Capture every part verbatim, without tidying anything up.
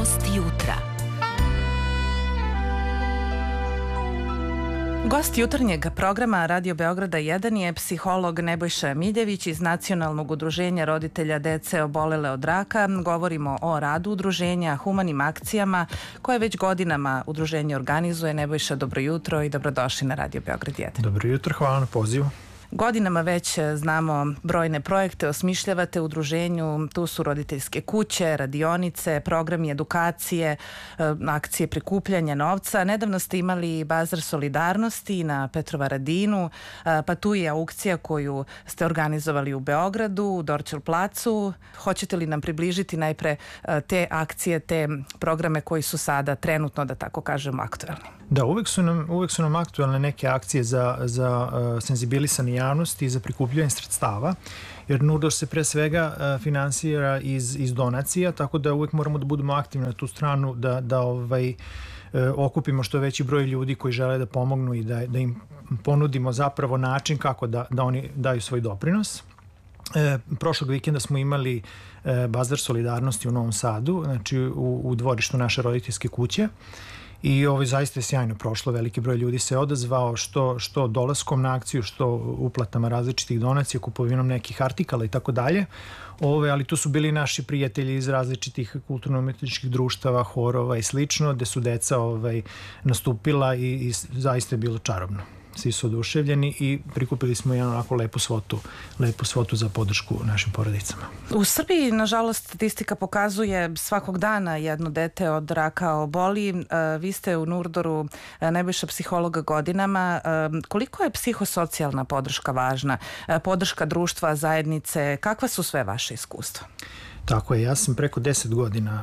Gost jutra. Gost jutarnjeg programa Radio Beograda jedan je psiholog Nebojša Miljević iz Nacionalnog udruženja roditelja dece obolele od raka. Govorimo o radu udruženja, humanim akcijama koje već godinama udruženje organizuje. Nebojša, dobro jutro i dobrodošli na Radio Beograd jedan. Dobro jutro, hvala na pozivu. Godinama već znamo brojne projekte, osmišljavate u udruženju, tu su roditeljske kuće, radionice, programi edukacije, akcije prikupljanja novca. Nedavno ste imali bazar solidarnosti na Petrovaradinu, pa tu je aukcija koju ste organizovali u Beogradu, u Dorćol placu. Hoćete li nam približiti najpre te akcije, te programe koji su sada trenutno, da tako kažem, aktuelni? Da, uvek su nam, uvek su nam aktuelne neke akcije za, za uh, senzibilisanje javnosti i za prikupljanje sredstava, jer Nurdor se pre svega uh, finansira iz, iz donacija, tako da uvek moramo da budemo aktivni na tu stranu, da, da ovaj, uh, okupimo što veći broj ljudi koji žele da pomognu i da, da im ponudimo zapravo način kako da, da oni daju svoj doprinos. E, prošlog vikenda smo imali e, bazar solidarnosti u Novom Sadu, znači u, u dvorištu naše roditeljske kuće. I ovo zaista je sjajno prošlo, veliki broj ljudi se odazvao što, što dolaskom na akciju, što uplatama različitih donacija, kupovinom nekih artikala i tako dalje. Ove, ali tu su bili naši prijatelji iz različitih kulturno-umetničkih društava, horova i slično, gde su deca ovaj, nastupila i, i zaista je bilo čarobno. Svi su oduševljeni i prikupili smo jednu onako lepu svotu, lepu svotu za podršku našim porodicama. U Srbiji, nažalost, statistika pokazuje svakog dana jedno dete od raka oboli. Vi ste u Nurdoru Nebojša psihologa godinama. Koliko je psihosocijalna podrška važna? Podrška društva, zajednice, kakva su sve vaše iskustva? Tako je, ja sam preko deset godina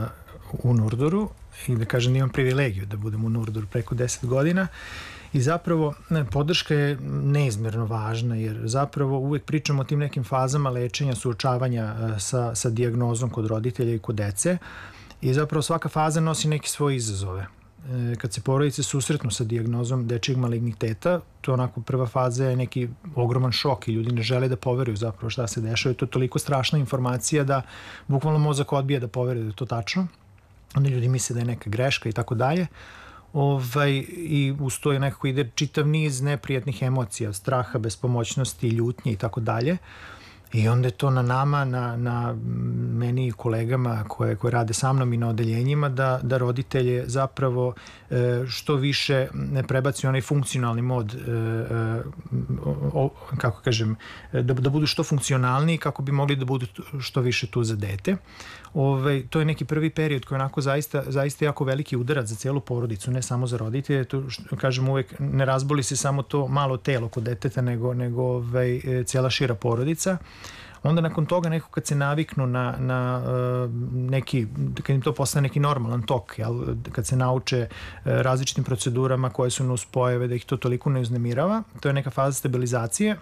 u Nurdoru i da kažem imam privilegiju da budem u Nurdoru preko deset godina. I zapravo podrška je neizmjerno važna, jer zapravo uvek pričamo o tim nekim fazama lečenja, suočavanja sa, sa dijagnozom kod roditelja i kod dece i zapravo svaka faza nosi neke svoje izazove. Kad se porodice susretnu sa dijagnozom dečijeg maligniteta, to onako prva faza je neki ogroman šok i ljudi ne žele da poveruju zapravo šta se dešava i to je toliko strašna informacija da bukvalno mozak odbija da poveruje da je to tačno. Onda ljudi misle da je neka greška i tako dalje. Ovaj, i uz to je nekako ide čitav niz neprijatnih emocija, straha, bespomoćnosti, ljutnje i tako dalje. I onda je to na nama, na, na meni i kolegama koje, koje rade sa mnom i na odeljenjima da, da roditelje zapravo e, što više ne prebaci onaj funkcionalni mod, e, e, o, kako kažem, da, da budu što funkcionalniji kako bi mogli da budu što više tu za dete. Ove, to je neki prvi period koji je onako zaista, zaista jako veliki udarac za celu porodicu, ne samo za roditelje. To, što, kažem, uvek ne razboli se samo to malo telo kod deteta, nego, nego ovaj, cijela šira porodica. Onda nakon toga neko kad se naviknu na, na uh, neki, kad im to postane neki normalan tok, jel? Kad se nauče uh, različitim procedurama koje su nuspojave, da ih to toliko ne uznemirava, to je neka faza stabilizacije.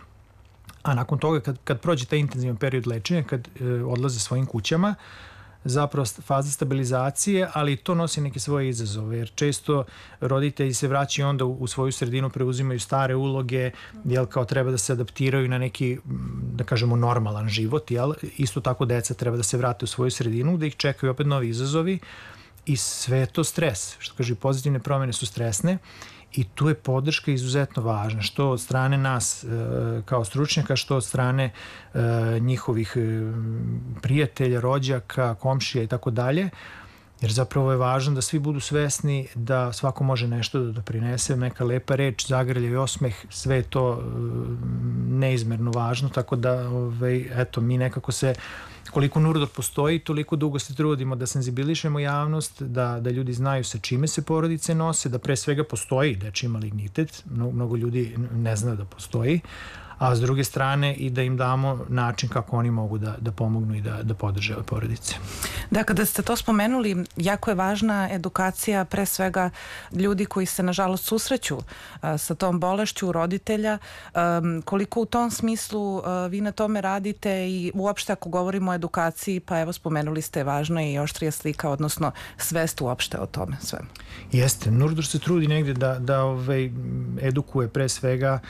A nakon toga kad, kad prođe taj intenzivan period lečenja, kad uh, odlaze svojim kućama, zapravo faza stabilizacije, ali to nosi neke svoje izazove, jer često roditelji se vraćaju onda u, u svoju sredinu, preuzimaju stare uloge, jel, kao treba da se adaptiraju na neki, da kažemo, normalan život, jel, isto tako deca treba da se vrate u svoju sredinu, da ih čekaju opet novi izazovi i sve je to stres, što kaže, pozitivne promjene su stresne. I tu je podrška izuzetno važna, što od strane nas e, kao stručnjaka, što od strane e, njihovih e, prijatelja, rođaka, komšija i tako dalje, jer zapravo je važno da svi budu svesni da svako može nešto da doprinese, neka lepa reč, zagrljaj, osmeh, sve je to e, neizmerno važno, tako da ovaj, eto, mi nekako se, koliko Nurdor postoji, toliko dugo se trudimo da senzibilišemo javnost, da, da ljudi znaju sa čime se porodice nose, da pre svega postoji dečiji malignitet, mnogo, mnogo ljudi ne zna da postoji, a s druge strane i da im damo način kako oni mogu da, da pomognu i da, da podrže ove porodice. Da, kada ste to spomenuli, jako je važna edukacija pre svega ljudi koji se nažalost susreću a, sa tom bolešću, roditelja. A, koliko u tom smislu a, vi na tome radite i uopšte ako govorimo o edukaciji, pa evo spomenuli ste, važno je i oštrija slika, odnosno svest uopšte o tome svemu. Jeste, Nurdor se trudi negde da, da ovaj, edukuje pre svega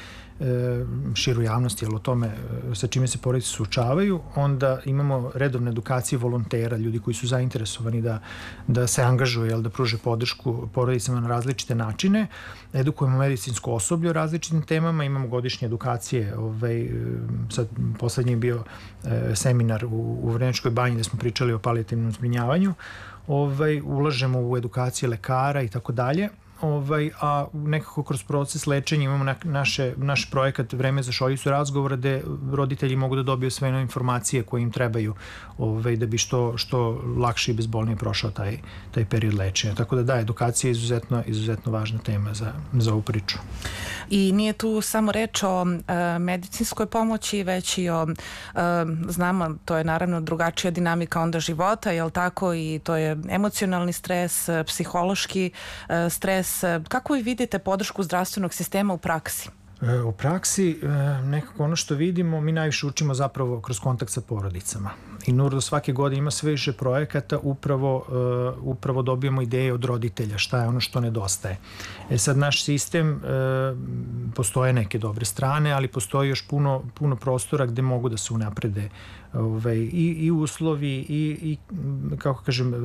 širu javnost, jer o tome sa čime se porodice suočavaju. Onda imamo redovne edukacije volontera, ljudi koji su zainteresovani da, da se angažuju, jel, da pruže podršku porodicama na različite načine. Edukujemo medicinsko osoblje o različitim temama, imamo godišnje edukacije. Ovaj, sad poslednji je bio e, seminar u, u Vrnjačkoj banji gde smo pričali o palijativnom zbrinjavanju. Ovaj, ulažemo u edukacije lekara i tako dalje. Ovaj, a nekako kroz proces lečenja imamo na, naše, naš projekat Vreme za šoljicu razgovora gde roditelji mogu da dobiju sve informacije koje im trebaju, ovaj, da bi što, što lakše i bezbolnije prošao taj, taj period lečenja. Tako da da, edukacija je izuzetno, izuzetno važna tema za, za ovu priču. I nije tu samo reč o e, medicinskoj pomoći, već i o, e, znamo, to je naravno drugačija dinamika onda života, jel tako, i to je emocionalni stres, psihološki e, stres. Kako vi vidite podršku zdravstvenog sistema u praksi? U praksi nekako ono što vidimo, mi najviše učimo zapravo kroz kontakt sa porodicama. I Nurdor svake godine ima sve više projekata, upravo, upravo dobijemo ideje od roditelja, šta je ono što nedostaje. E sad, naš sistem, postoje neke dobre strane, ali postoji još puno, puno prostora gde mogu da se unaprede ovaj, i, i uslovi i, i kako kažem,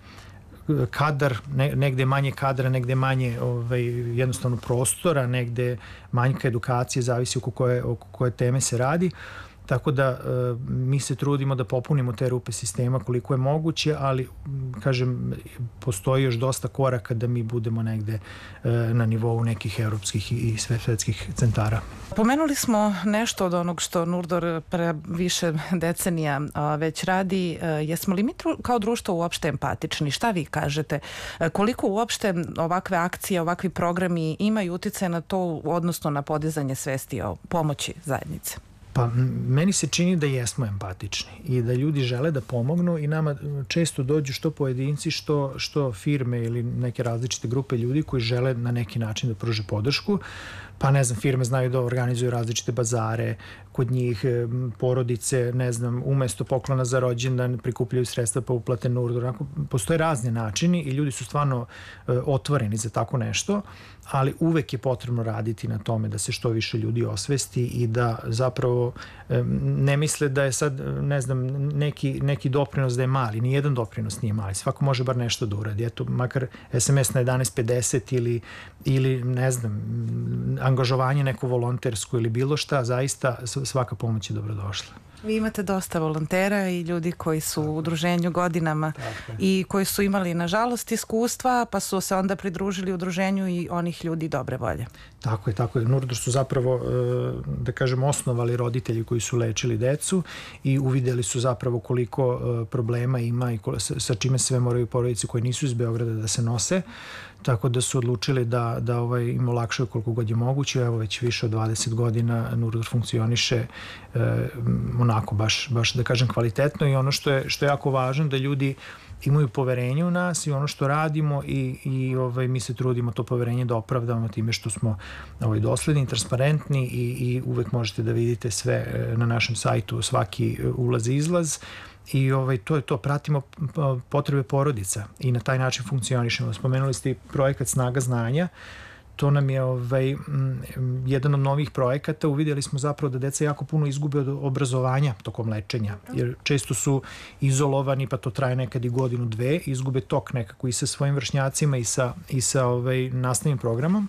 kadar, ne, negde manje kadra, negde manje ovaj, jednostavno prostora, negde manjka edukacije, zavisi oko koje, oko koje teme se radi. Tako da e, mi se trudimo da popunimo te rupe sistema koliko je moguće, ali kažem, postoji još dosta koraka da mi budemo negde e, na nivou nekih evropskih i svetskih centara. Pomenuli smo nešto od onog što Nurdor pre više decenija a, već radi. E, jesmo li mi tru, kao društvo uopšte empatični? Šta vi kažete? E, koliko uopšte ovakve akcije, ovakvi programi imaju uticaja na to, odnosno na podizanje svesti o pomoći zajednice? Pa meni se čini da jesmo empatični i da ljudi žele da pomognu i nama često dođu što pojedinci, što, što firme ili neke različite grupe ljudi koji žele na neki način da pruže podršku. Pa ne znam, firme znaju da organizuju različite bazare, kod njih porodice, ne znam, umesto poklona za rođendan prikupljaju sredstva pa uplate Nurdor. Postoje razni načini i ljudi su stvarno e, otvoreni za tako nešto, ali uvek je potrebno raditi na tome da se što više ljudi osvesti i da zapravo e, ne misle da je sad, ne znam, neki, neki doprinos da je mali. Nijedan doprinos nije mali. Svako može bar nešto da uradi. Eto, makar es em es na jedanaest pedeset ili, ili ne znam, angažovanje neko volontersko ili bilo šta, zaista svaka pomoć je dobrodošla. Vi imate dosta volontera i ljudi koji su u udruženju godinama i koji su imali, nažalost, iskustva, pa su se onda pridružili udruženju i onih ljudi dobre volje. Tako je, tako je. Nurdor su zapravo, da kažem, osnovali roditelji koji su lečili decu i uvideli su zapravo koliko problema ima i sa čime sve moraju porodice koji nisu iz Beograda da se nose. Tako da su odlučili da, da ovaj, im olakšaju koliko god je moguće. Evo već više od dvadeset godina Nurdor funkcioniše e, onako baš, baš da kažem kvalitetno i ono što je, što je jako važno da ljudi imaju poverenje u nas i ono što radimo i, i ovaj, mi se trudimo to poverenje da opravdamo time što smo ovaj, dosledni, transparentni i, i uvek možete da vidite sve na našem sajtu, svaki ulaz i izlaz. I ovaj, to je to, pratimo potrebe porodica i na taj način funkcionišemo. Spomenuli ste i projekat Snaga znanja. To nam je ovaj, jedan od novih projekata. Uvidjeli smo zapravo da deca jako puno izgube od obrazovanja tokom lečenja, jer često su izolovani, pa to traje nekad i godinu, dve, izgube tok nekako i sa svojim vršnjacima i sa, i sa ovaj, nastavnim programom.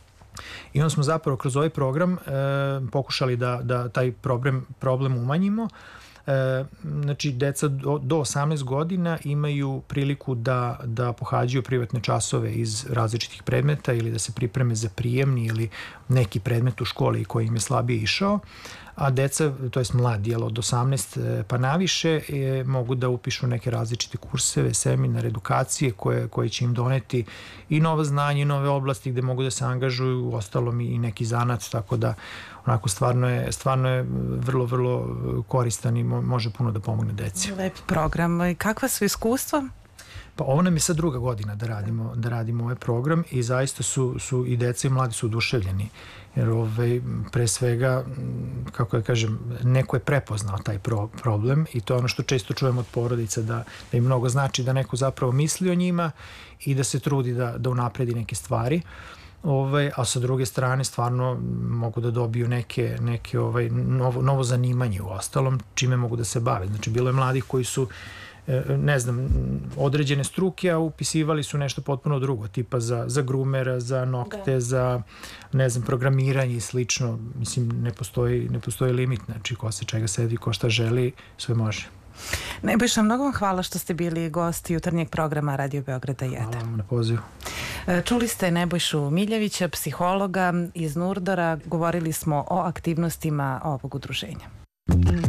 I onda smo zapravo kroz ovaj program e, pokušali da, da taj problem, problem umanjimo. E, znači, deca do, do osamnaest godina imaju priliku da, da pohađaju privatne časove iz različitih predmeta ili da se pripreme za prijemni ili neki predmet u školi koji im je slabije išao, a deca, to jest mladi, jel, od osamnaest pa naviše, e, mogu da upišu neke različite kurseve, seminare, edukacije koje, koje će im doneti i nova znanja i nove oblasti gde mogu da se angažuju, ostalom i neki zanat, tako da onako stvarno je, stvarno je vrlo, vrlo koristan i može puno da pomogne deci. Lep program. I kakva su iskustva? Pa ovo nam je sad druga godina da radimo, da radimo ovaj program i zaista su, su i deca i mladi su oduševljeni. Jer ovaj, pre svega, kako ja kažem, neko je prepoznao taj pro, problem i to je ono što često čujemo od porodica, da, da im mnogo znači da neko zapravo misli o njima i da se trudi da, da unapredi neke stvari. ovaj, a sa druge strane stvarno mogu da dobiju neke, neke ovaj, novo, novo zanimanje u ostalom, čime mogu da se bave. Znači, bilo je mladih koji su ne znam, određene struke, a upisivali su nešto potpuno drugo, tipa za, za grumera, za nokte, da. za, ne znam, programiranje i slično. Mislim, ne postoji, ne postoji limit, znači, ko se čega sedi, ko šta želi, sve može. Nebojša, mnogo vam hvala što ste bili gosti jutarnjeg programa Radio Beograda jedan. Hvala vam na pozivu. Čuli ste Nebojšu Miljevića, psihologa iz Nurdora. Govorili smo o aktivnostima ovog udruženja.